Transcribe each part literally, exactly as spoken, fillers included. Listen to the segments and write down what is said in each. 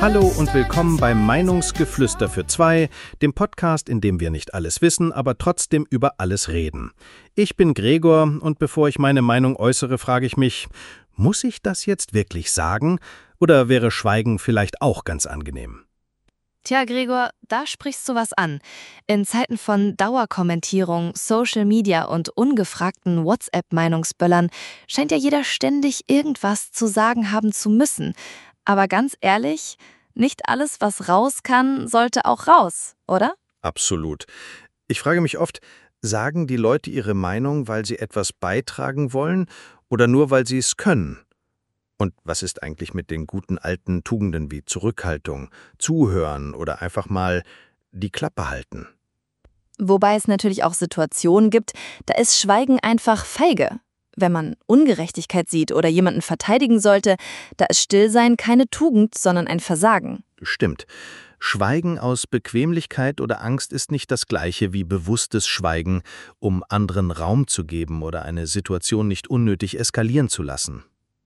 Hallo und willkommen beim Meinungsgeflüster für zwei, dem Podcast, in dem wir nicht alles wissen, aber trotzdem über alles reden. Ich bin Gregor und bevor ich meine Meinung äußere, frage ich mich, muss ich das jetzt wirklich sagen oder wäre Schweigen vielleicht auch ganz angenehm? Tja, Gregor, da sprichst du was an. In Zeiten von Dauerkommentierung, Social Media und ungefragten WhatsApp-Meinungsböllern scheint ja jeder ständig irgendwas zu sagen haben zu müssen. Aber ganz ehrlich, nicht alles, was raus kann, sollte auch raus, oder? Absolut. Ich frage mich oft, sagen die Leute ihre Meinung, weil sie etwas beitragen wollen oder nur, weil sie es können? Und was ist eigentlich mit den guten alten Tugenden wie Zurückhaltung, Zuhören oder einfach mal die Klappe halten? Wobei es natürlich auch Situationen gibt, da ist Schweigen einfach feige. Wenn man Ungerechtigkeit sieht oder jemanden verteidigen sollte, da ist Stillsein keine Tugend, sondern ein Versagen. Stimmt. Schweigen aus Bequemlichkeit oder Angst ist nicht das Gleiche wie bewusstes Schweigen, um anderen Raum zu geben oder eine Situation nicht unnötig eskalieren zu lassen.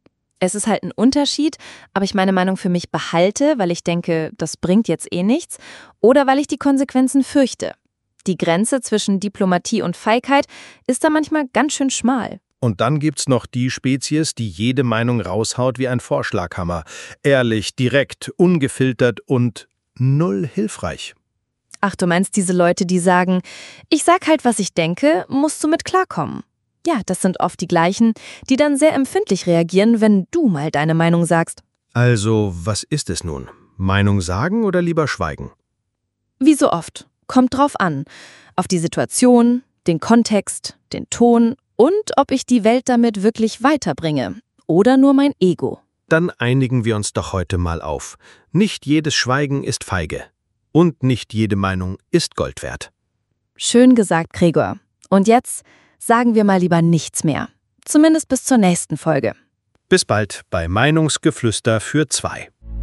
Es ist halt ein Unterschied, ob ich meine Meinung für mich behalte, weil ich denke, das bringt jetzt eh nichts, oder weil ich die Konsequenzen fürchte. Die Grenze zwischen Diplomatie und Feigheit ist da manchmal ganz schön schmal. Und dann gibt's noch die Spezies, die jede Meinung raushaut wie ein Vorschlaghammer. Ehrlich, direkt, ungefiltert und null hilfreich. Ach, du meinst diese Leute, die sagen, ich sag halt, was ich denke, musst du mit klarkommen. Ja, das sind oft die gleichen, die dann sehr empfindlich reagieren, wenn du mal deine Meinung sagst. Also, was ist es nun? Meinung sagen oder lieber schweigen? Wie so oft. Kommt drauf an. Auf die Situation, den Kontext, den Ton und ob ich die Welt damit wirklich weiterbringe. Oder nur mein Ego. Dann einigen wir uns doch heute mal auf. Nicht jedes Schweigen ist feige. Und nicht jede Meinung ist Gold wert. Schön gesagt, Gregor. Und jetzt sagen wir mal lieber nichts mehr. Zumindest bis zur nächsten Folge. Bis bald bei Meinungsgeflüster für zwei.